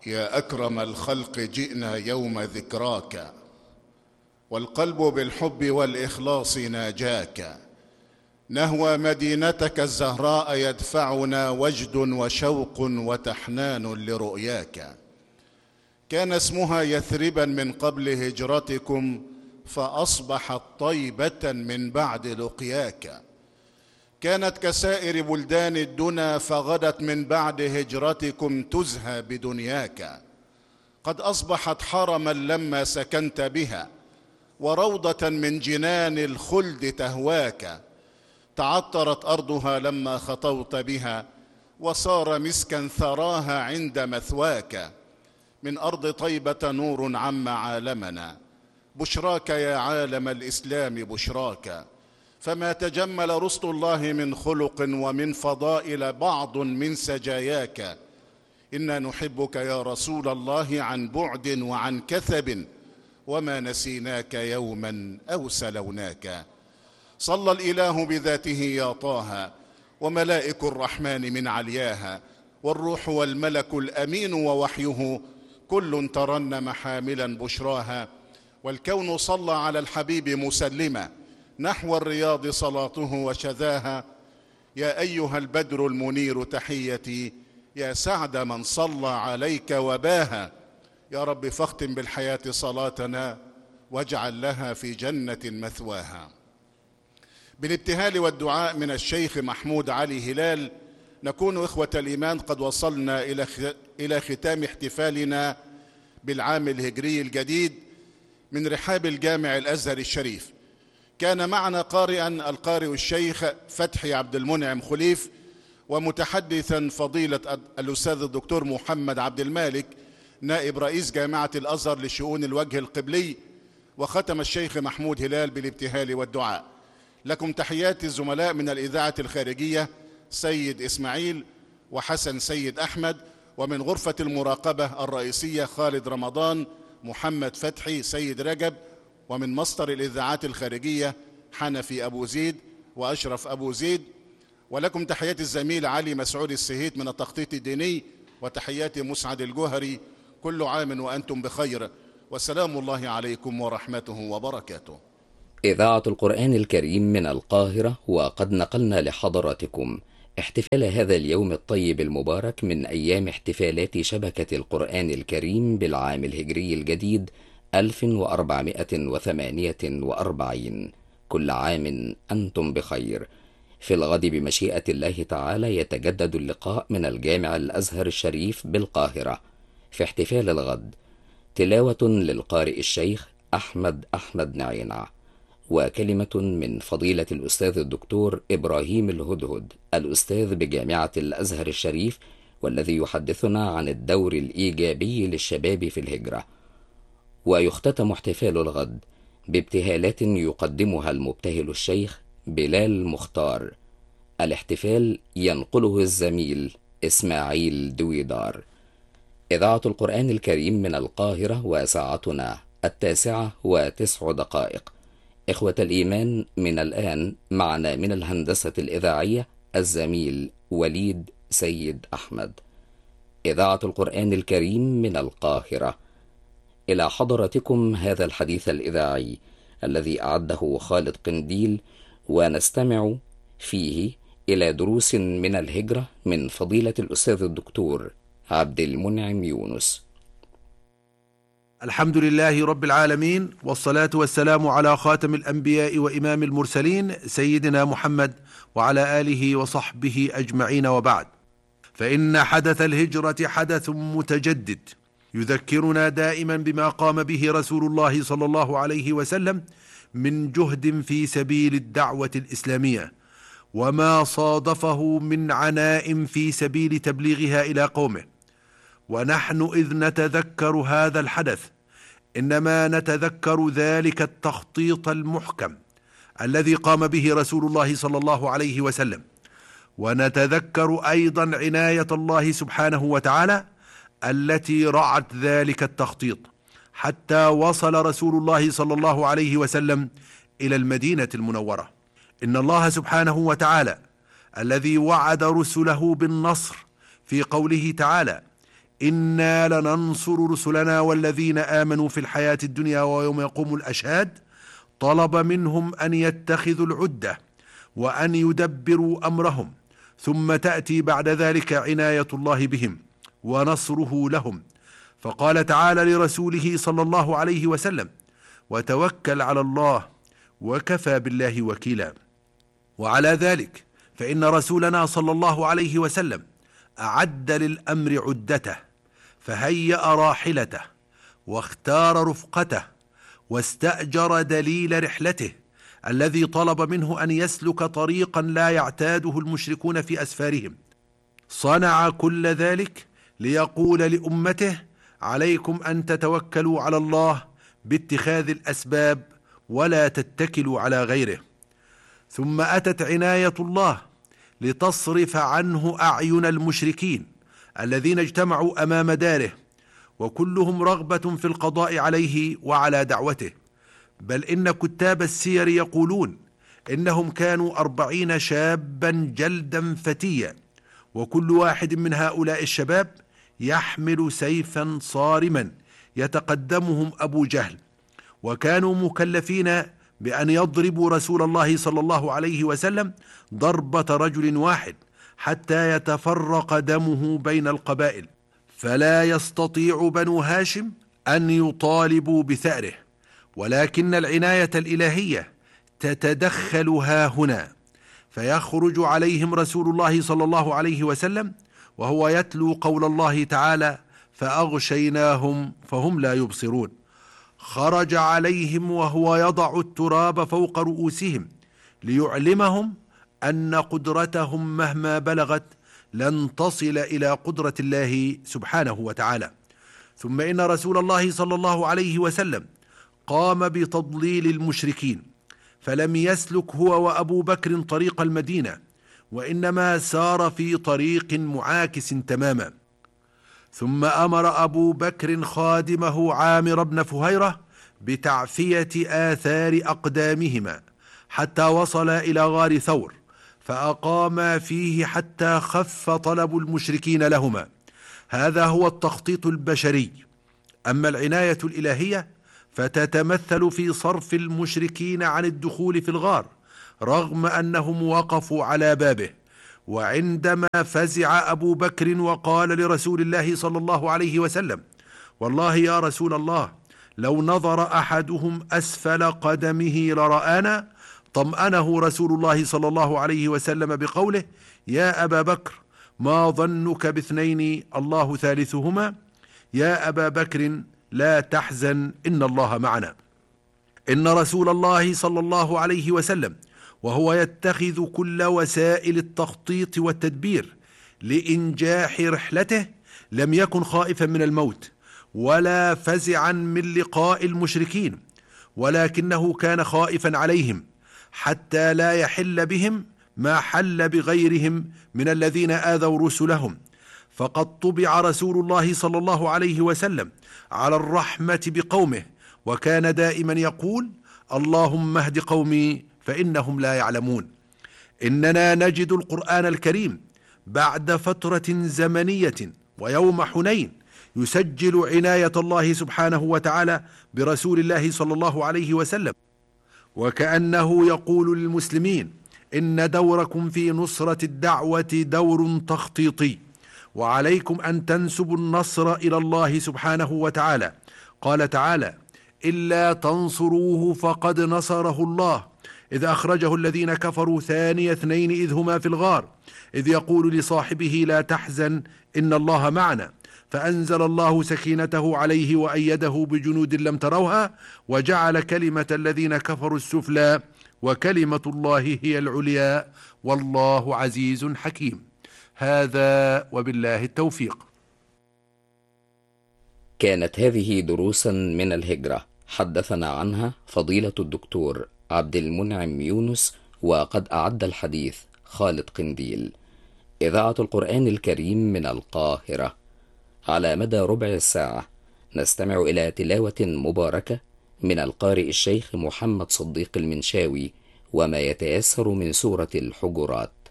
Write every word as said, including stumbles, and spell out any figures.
يا أكرم الخلق جئنا يوم ذكراك، والقلب بالحب والإخلاص ناجاك. نهوى مدينتك الزهراء يدفعنا وجد وشوق وتحنان لرؤياك. كان اسمها يثربا من قبل هجرتكم، فأصبحت طيبة من بعد لقياك. كانت كسائر بلدان الدنا، فغدت من بعد هجرتكم تزهى بدنياك. قد أصبحت حرما لما سكنت بها، وروضة من جنان الخلد تهواك. تعطرت أرضها لما خطوت بها، وصار مسكا ثراها عند مثواك. من أرض طيبة نور عم عالمنا، بشراك يا عالم الإسلام بشراك. فما تجمل رسل الله من خلق ومن فضائل بعض من سجاياك. إنا نحبك يا رسول الله عن بعد وعن كثب، وما نسيناك يوما أو سلوناك. صلى الإله بذاته يا طه، وملائك الرحمن من علياها، والروح والملك الأمين ووحيه، كل ترنم حاملا بشراها. والكون صلى على الحبيب مسلما، نحو الرياض صلاته وشذاها. يا أيها البدر المنير تحيتي، يا سعد من صلى عليك وباها. يا رب فاختم بالحياة صلاتنا، واجعل لها في جنة مثواها. بالابتهال والدعاء من الشيخ محمود علي هلال، نكون إخوة الإيمان قد وصلنا إلى ختام احتفالنا بالعام الهجري الجديد من رحاب الجامع الأزهر الشريف. كان معنا قارئا القارئ الشيخ فتحي عبد المنعم خليف، ومتحدثا فضيلة الأستاذ الدكتور محمد عبد المالك نائب رئيس جامعة الأزهر لشؤون الوجه القبلي. وختم الشيخ محمود هلال بالابتهال والدعاء. لكم تحيات الزملاء من الإذاعة الخارجية سيد إسماعيل وحسن سيد أحمد، ومن غرفة المراقبة الرئيسية خالد رمضان، محمد فتحي، سيد رجب، ومن مصدر الإذاعات الخارجية حنفي أبو زيد وأشرف أبو زيد. ولكم تحيات الزميل علي مسعود السهيت من التخطيط الديني، وتحيات مسعد الجوهري. كل عام وأنتم بخير، وسلام الله عليكم ورحمته وبركاته. إذاعة القرآن الكريم من القاهرة، وقد نقلنا لحضراتكم احتفال هذا اليوم الطيب المبارك من أيام احتفالات شبكة القرآن الكريم بالعام الهجري الجديد ألف وأربعمائة وثمانية وأربعين. كل عام أنتم بخير. في الغد بمشيئة الله تعالى يتجدد اللقاء من الجامع الأزهر الشريف بالقاهرة. في احتفال الغد تلاوة للقارئ الشيخ أحمد أحمد نعينع، وكلمة من فضيلة الأستاذ الدكتور إبراهيم الهدهد الأستاذ بجامعة الأزهر الشريف، والذي يحدثنا عن الدور الإيجابي للشباب في الهجرة. ويختتم احتفال الغد بابتهالات يقدمها المبتهل الشيخ بلال مختار. الاحتفال ينقله الزميل إسماعيل دويدار. إذاعة القرآن الكريم من القاهرة، وساعتنا التاسعة وتسع دقائق. إخوة الإيمان، من الآن معنا من الهندسة الإذاعية الزميل وليد سيد أحمد. إذاعة القرآن الكريم من القاهرة، إلى حضرتكم هذا الحديث الإذاعي الذي أعده خالد قنديل، ونستمع فيه إلى دروس من الهجرة من فضيلة الأستاذ الدكتور عبد المنعم يونس. الحمد لله رب العالمين، والصلاة والسلام على خاتم الأنبياء وإمام المرسلين سيدنا محمد وعلى آله وصحبه أجمعين، وبعد. فإن حدث الهجرة حدث متجدد يذكرنا دائما بما قام به رسول الله صلى الله عليه وسلم من جهد في سبيل الدعوة الإسلامية، وما صادفه من عناء في سبيل تبليغها إلى قومه. ونحن إذ نتذكر هذا الحدث إنما نتذكر ذلك التخطيط المحكم الذي قام به رسول الله صلى الله عليه وسلم، ونتذكر أيضا عناية الله سبحانه وتعالى التي رعت ذلك التخطيط حتى وصل رسول الله صلى الله عليه وسلم إلى المدينة المنورة. إن الله سبحانه وتعالى الذي وعد رسله بالنصر في قوله تعالى: إنا لننصر رسلنا والذين آمنوا في الحياة الدنيا ويوم يقوم الأشهاد، طلب منهم أن يتخذوا العدة وأن يدبروا أمرهم، ثم تأتي بعد ذلك عناية الله بهم ونصره لهم. فقال تعالى لرسوله صلى الله عليه وسلم: وتوكل على الله وكفى بالله وكيلا. وعلى ذلك فإن رسولنا صلى الله عليه وسلم أعد للأمر عدته، فهيأ راحلته واختار رفقته واستأجر دليل رحلته الذي طلب منه أن يسلك طريقا لا يعتاده المشركون في أسفارهم. صنع كل ذلك ليقول لأمته: عليكم أن تتوكلوا على الله باتخاذ الأسباب ولا تتكلوا على غيره. ثم أتت عناية الله لتصرف عنه أعين المشركين الذين اجتمعوا أمام داره، وكلهم رغبة في القضاء عليه وعلى دعوته. بل إن كتاب السير يقولون إنهم كانوا أربعين شابا جلدا فتيا، وكل واحد من هؤلاء الشباب يحمل سيفا صارما يتقدمهم أبو جهل، وكانوا مكلفين بأن يضربوا رسول الله صلى الله عليه وسلم ضربة رجل واحد حتى يتفرق دمه بين القبائل، فلا يستطيع بنو هاشم أن يطالبوا بثأره. ولكن العناية الإلهية تتدخل ها هنا، فيخرج عليهم رسول الله صلى الله عليه وسلم وهو يتلو قول الله تعالى: فأغشيناهم فهم لا يبصرون. خرج عليهم وهو يضع التراب فوق رؤوسهم ليعلمهم أن قدرتهم مهما بلغت لن تصل إلى قدرة الله سبحانه وتعالى. ثم إن رسول الله صلى الله عليه وسلم قام بتضليل المشركين، فلم يسلك هو وأبو بكر طريق المدينة، وإنما سار في طريق معاكس تماما. ثم أمر أبو بكر خادمه عامر بن فهيرة بتعفية آثار أقدامهما حتى وصل إلى غار ثور، فأقاما فيه حتى خف طلب المشركين لهما. هذا هو التخطيط البشري. أما العناية الإلهية فتتمثل في صرف المشركين عن الدخول في الغار رغم أنهم وقفوا على بابه. وعندما فزع أبو بكر وقال لرسول الله صلى الله عليه وسلم: والله يا رسول الله، لو نظر أحدهم أسفل قدمه لرآنا، طمأنه رسول الله صلى الله عليه وسلم بقوله: يا أبا بكر، ما ظنك باثنين الله ثالثهما؟ يا أبا بكر لا تحزن، إن الله معنا. إن رسول الله صلى الله عليه وسلم وهو يتخذ كل وسائل التخطيط والتدبير لإنجاح رحلته لم يكن خائفا من الموت ولا فزعا من لقاء المشركين، ولكنه كان خائفا عليهم حتى لا يحل بهم ما حل بغيرهم من الذين آذوا رسلهم. فقد طبع رسول الله صلى الله عليه وسلم على الرحمة بقومه، وكان دائما يقول: اللهم اهد قومي فإنهم لا يعلمون. إننا نجد القرآن الكريم بعد فترة زمنية ويوم حنين يسجل عناية الله سبحانه وتعالى برسول الله صلى الله عليه وسلم، وكأنه يقول للمسلمين: إن دوركم في نصرة الدعوة دور تخطيطي، وعليكم أن تنسبوا النصر إلى الله سبحانه وتعالى. قال تعالى: إلا تنصروه فقد نصره الله إذ أخرجه الذين كفروا ثاني اثنين إذ هما في الغار إذ يقول لصاحبه لا تحزن إن الله معنا، فأنزل الله سكينته عليه وأيده بجنود لم تروها وجعل كلمة الذين كفروا السفلى وكلمة الله هي العليا والله عزيز حكيم. هذا وبالله التوفيق. كانت هذه دروسا من الهجرة حدثنا عنها فضيلة الدكتور عبد المنعم يونس، وقد أعد الحديث خالد قنديل. إذاعة القرآن الكريم من القاهرة. على مدى ربع ساعة نستمع إلى تلاوة مباركة من القارئ الشيخ محمد صديق المنشاوي وما يتيسر من سورة الحجرات.